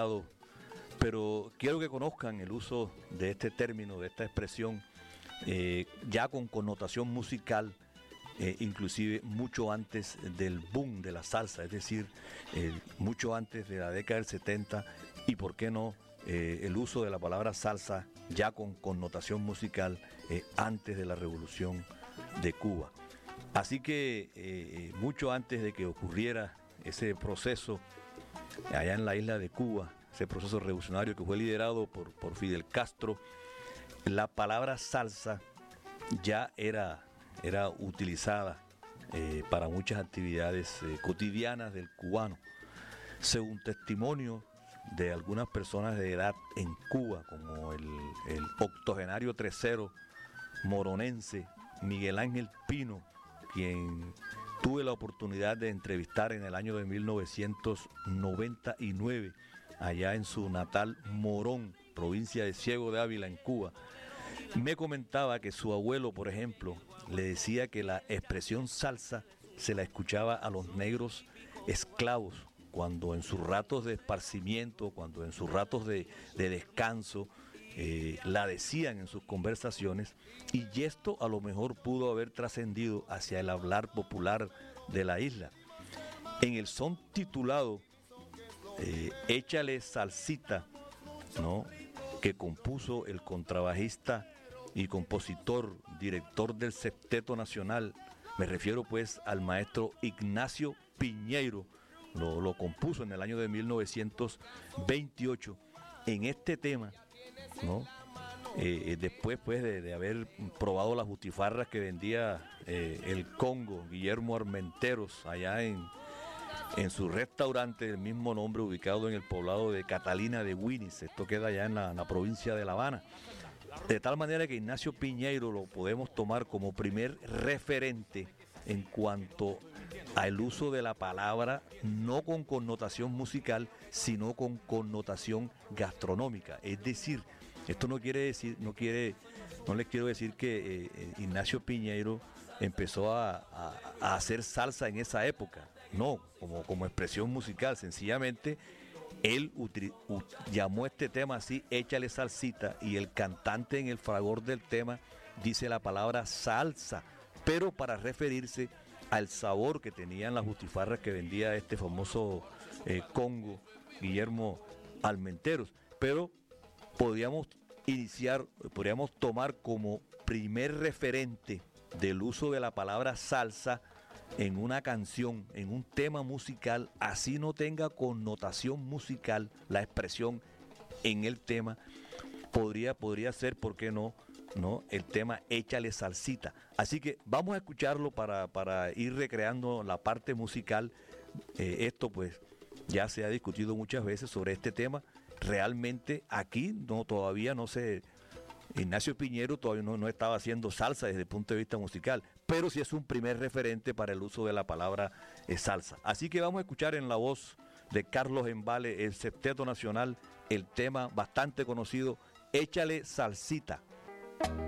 liderado, pero quiero que conozcan el uso de este término, de esta expresión, ya con connotación musical, inclusive mucho antes del boom de la salsa, es decir, mucho antes de la década del 70 y por qué no el uso de la palabra salsa ya con connotación musical antes de la Revolución de Cuba. Así que mucho antes de que ocurriera ese proceso allá en la isla de Cuba, ese proceso revolucionario que fue liderado por Fidel Castro, la palabra salsa ya era utilizada para muchas actividades cotidianas del cubano. Según testimonio de algunas personas de edad en Cuba, como el octogenario tercero moronense Miguel Ángel Pino, quien tuve la oportunidad de entrevistar en el año de 1999, allá en su natal Morón, provincia de Ciego de Ávila, en Cuba, me comentaba que su abuelo, por ejemplo, le decía que la expresión salsa se la escuchaba a los negros esclavos cuando en sus ratos de esparcimiento, cuando en sus ratos de descanso, la decían en sus conversaciones, y esto a lo mejor pudo haber trascendido hacia el hablar popular de la isla. En el son titulado Échale Salsita, ¿no?, que compuso el contrabajista y compositor, director del Septeto Nacional, me refiero pues al maestro Ignacio Piñeiro, lo compuso en el año de 1928. En este tema, ¿no?, después pues de haber probado las butifarras que vendía el Congo, Guillermo Armenteros, allá en su restaurante del mismo nombre, ubicado en el poblado de Catalina de Winnis, esto queda allá en la provincia de La Habana. De tal manera que Ignacio Piñeiro lo podemos tomar como primer referente en cuanto al uso de la palabra, no con connotación musical, sino con connotación gastronómica. Es decir, esto no quiere decir, no les quiero decir que Ignacio Piñeiro empezó a hacer salsa en esa época. No, como expresión musical, sencillamente él llamó este tema así, Échale Salsita, y el cantante en el fragor del tema dice la palabra salsa, pero para referirse al sabor que tenían las butifarras que vendía este famoso Congo, Guillermo Armenteros. Pero podríamos tomar como primer referente del uso de la palabra salsa en una canción, en un tema musical, así no tenga connotación musical, la expresión en el tema, podría ser, ¿por qué no? El tema Échale Salsita. Así que vamos a escucharlo para ir recreando la parte musical. Esto pues ya se ha discutido muchas veces sobre este tema. Realmente aquí todavía no se... Ignacio Piñeiro todavía no estaba haciendo salsa desde el punto de vista musical, pero sí es un primer referente para el uso de la palabra salsa. Así que vamos a escuchar en la voz de Carlos Embale, el Septeto Nacional, el tema bastante conocido, Échale Salsita.